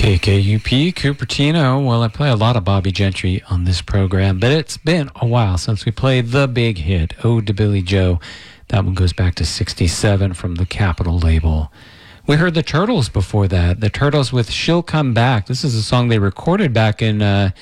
KKUP, Cupertino. Well, I play a lot of Bobby Gentry on this program, but it's been a while since we played the big hit, Ode to Billy Joe. That one goes back to 67 from the Capitol label. We heard the Turtles before that. The Turtles with She'll Come Back. This is a song they recorded back in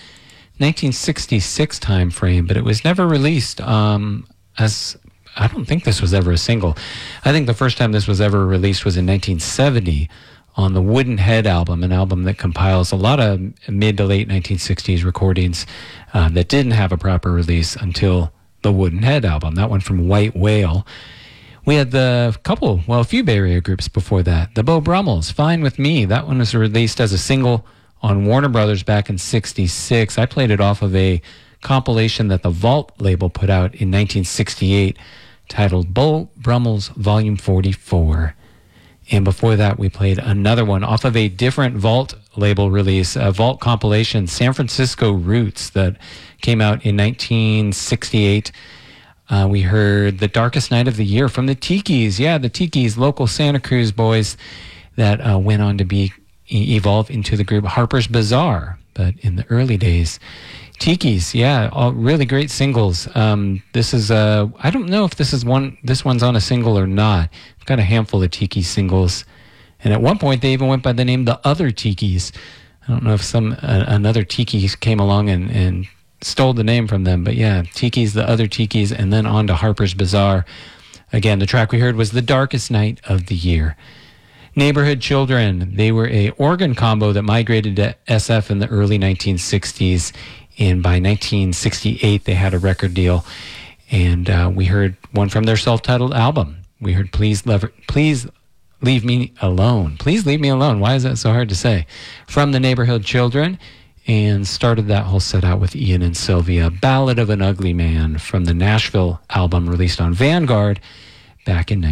1966 time frame, but it was never released as... I don't think this was ever a single. I think the first time this was ever released was in 1970 on the Wooden Head album, an album that compiles a lot of mid to late 1960s recordings that didn't have a proper release until the Wooden Head album, that one from White Whale. We had a few Bay Area groups before that. The Beau Brummels, Fine With Me. That one was released as a single on Warner Brothers back in 66. I played it off of a compilation that the Vault label put out in 1968 titled Beau Brummels Volume 44. And before that, we played another one off of a different Vault label release, a Vault compilation, San Francisco Roots, that came out in 1968. We heard The Darkest Night of the Year from the Tikis. Yeah, the Tikis, local Santa Cruz boys that went on to evolve into the group Harper's Bazaar. But in the early days, Tikis, yeah, all really great singles. This is I don't know if this one's on a single or not. I've got a handful of Tiki singles, and at one point they even went by the name The Other Tikis. I don't know if another Tiki came along and stole the name from them, but yeah, Tikis, The Other Tikis, and then on to Harper's Bazaar. Again, the track we heard was The Darkest Night of the Year. Neighborhood Children, they were a organ combo that migrated to SF in the early 1960s. And by 1968, they had a record deal. And we heard one from their self-titled album. We heard Please Leave Me Alone. Please Leave Me Alone. Why is that so hard to say? From the Neighborhood Children. And started that whole set out with Ian and Sylvia. Ballad of an Ugly Man from the Nashville album released on Vanguard back in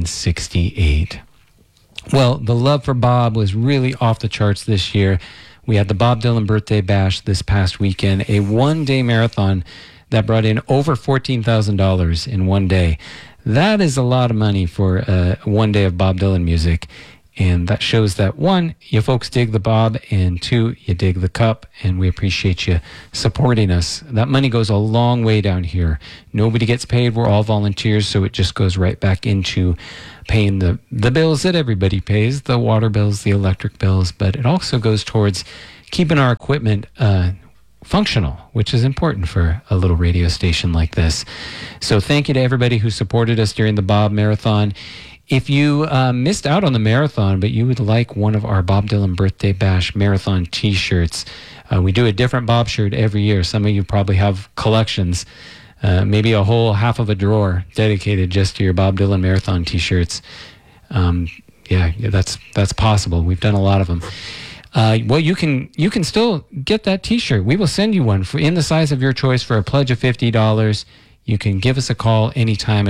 1968. Well, the love for Bob was really off the charts this year. We had the Bob Dylan Birthday Bash this past weekend, a one-day marathon that brought in over $14,000 in one day. That is a lot of money for one day of Bob Dylan music, and that shows that, one, you folks dig the Bob, and two, you dig the cup, and we appreciate you supporting us. That money goes a long way down here. Nobody gets paid. We're all volunteers, so it just goes right back into paying the bills that everybody pays, the water bills, the electric bills, but it also goes towards keeping our equipment functional, which is important for a little radio station like this. So thank you to everybody who supported us during the Bob Marathon. If you missed out on the marathon, but you would like one of our Bob Dylan Birthday Bash Marathon t-shirts, we do a different Bob shirt every year. Some of you probably have collections. Maybe a whole half of a drawer dedicated just to your Bob Dylan Marathon t-shirts. Yeah, that's possible. We've done a lot of them. Well, you can still get that t-shirt. We will send you one in the size of your choice for a pledge of $50. You can give us a call anytime at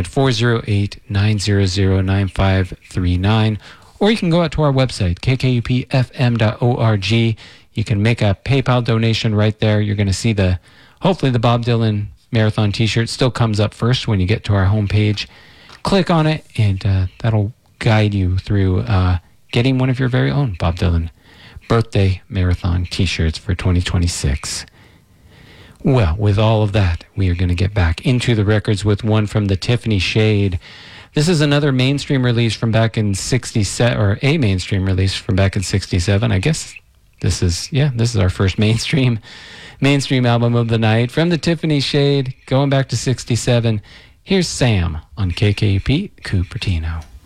408-900-9539, or you can go out to our website, kkupfm.org. You can make a PayPal donation right there. You're going to see hopefully the Bob Dylan Marathon t-shirt still comes up first when you get to our homepage. Click on it, and that'll guide you through getting one of your very own Bob Dylan Birthday Marathon t-shirts for 2026. Well, with all of that, we are going to get back into the records with one from the Tiffany Shade. This is another mainstream release from back in 67, or a mainstream release from back in 67. I guess this is our first mainstream album of the night from the Tiffany Shade, going back to 67. Here's Sam on KKUP Cupertino.